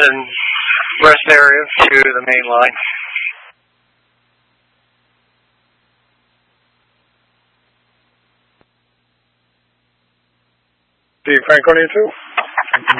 and rest areas to the main line. The Franconia 2?